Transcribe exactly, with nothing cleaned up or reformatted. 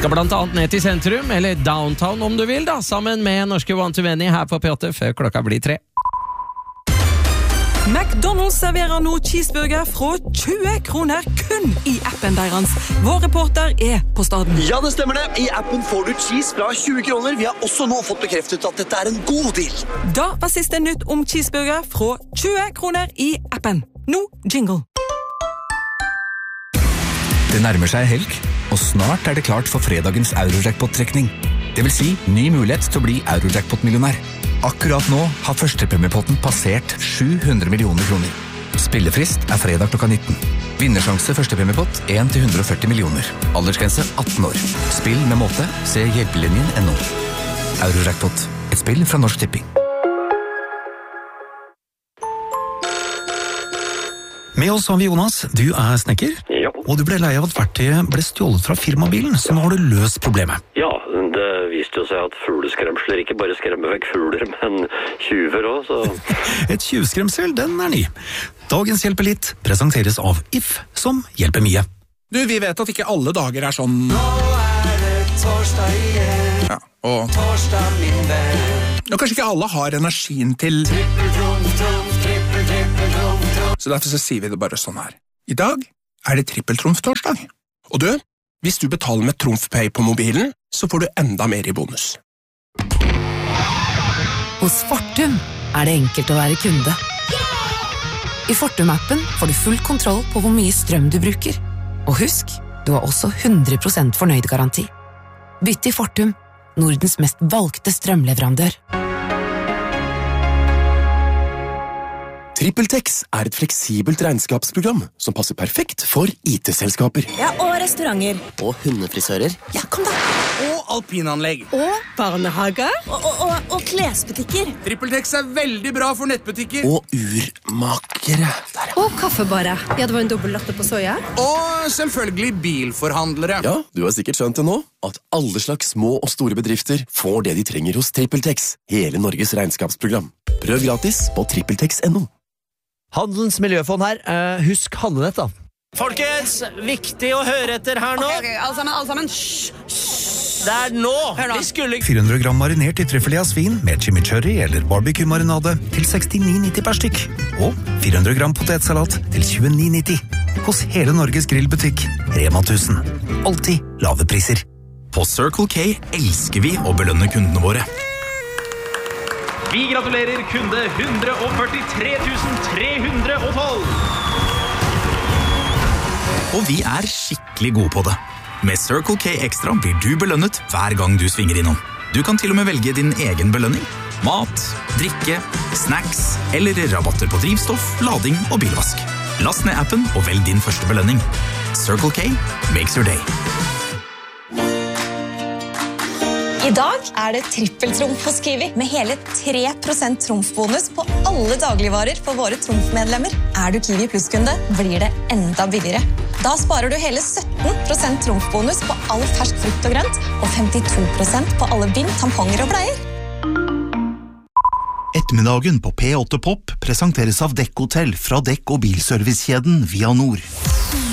Skal blant annet ned til sentrum, eller downtown om du vil da, sammen med norske One to Many her på P åtte før klokka blir tre. McDonald's serverer nå cheeseburger fra tjue kroner kun i appen deres. Vår reporter er på staden. Ja, det stemmer det. I appen får du cheese fra tjue kroner. Vi har også nå fått bekreftet at dette er en god deal. Da var siste nytt om cheeseburger fra tjue kroner i appen. Nå jingle. Det nærmer seg helg, og snart er det klart for fredagens Eurojackpot-trekning. Det vil si ny mulighet til å bli Eurojackpot-millionær. Akkurat nå har førstepremiepotten passert sju hundre millioner kroner. Spillefrist er fredag klokka nitten. Vinnersjanse førstepremiepott en til hundre og førti millioner. Aldersgrense atten år. Spill med måte. Se hjelpelinjen punktum no. Eurojackpot. Et spill fra Norsk Tipping. Med oss har vi Jonas. Du er snekker. Ja. Og du ble lei av at verktøyet ble stjålet fra firmabilen, så nå har du løst problemet. Ja, det viste jo seg at fugleskremsler ikke bare skremmer vekk fugler, men tjuver også, så... Et tjuvskremsel, den er ny. Dagens Hjelper litt presenteres av If, som hjelper mye. Du, vi vet at ikke alle dager er sånn... Nå er det torsdag igjen. Ja, og... Torsdag, min venn. Og kanskje ikke alle har energien til... Trippeltrumf, trumf, trippel, trippel, trumf, trumf. Så derfor så sier vi det bare sånn her. I dag er det trippeltrumf-torsdag. Og du, hvis du betaler med TrumfPay på mobilen, så får du enda mer i bonus. Hos Fortum er det enkelt å være kunde. I Fortum-appen får du full kontroll på hvor mye strøm du bruker. Og husk, du har også hundre prosent fornøyd garanti. Bytt i Fortum, Nordens mest valgte strømleverandør. TrippelTex er et fleksibelt regnskapsprogram som passer perfekt for I T-selskaper. Ja, og restauranter. Og hundefrisører. Ja, kom da. Og alpinanlegg. Og barnehager. Og, og, og, og klesbutikker. TrippelTex er veldig bra for nettbutikker. Og urmakere. Der, ja. Og kaffebarer. Ja, det var en dobbelt latte på soja. Og selvfølgelig bilforhandlere. Ja, du har sikkert skjønt det nå, at alle slags små og store bedrifter får det de trenger hos TrippelTex. Hele Norges regnskapsprogram. Prøv gratis på trippeltex punktum no. Handelens miljøfond her. Uh, husk handlenett, da. Folkens, viktig å høre etter her nå. Ok, ok, alle sammen, alle sammen. Shh, Det er nå. Hør nå. Vi skulle... fire hundre gram marinert i trüffel av svin med chimichurri eller barbecue-marinade til sekstini nitti per stykk. Og fire hundre gram potetsalat til tjueni nitti. Hos hele Norges grillbutikk, Rema tusen. Alltid lave priser. På Circle K elsker vi å belønne kundene våre. Vi gratulerer kunde one hundred forty-three thousand three hundred twelve. Og vi er skikkelig gode på det. Med Circle K Extra blir du belønnet hver gang du svinger innom. Du kan til og med velge din egen belønning. Mat, drikke, snacks eller rabatter på drivstoff, lading og bilvask. Last ned appen og velg din første belønning. Circle K makes your day. I dag er det trippeltrumf hos Kiwi med hele tre prosent trumfbonus på alle dagligvarer for våre trumfmedlemmer. Er du Kiwi Plus-kunde, blir det enda billigere. Da sparer du hele sytten prosent trumfbonus på all fersk frukt og grønt, og femtito prosent på alle bind, tamponger og bleier. Ettermiddagen på P åtte Pop presenteres av Dekk Hotel fra Dekk- og bilservicekjeden Via Nord.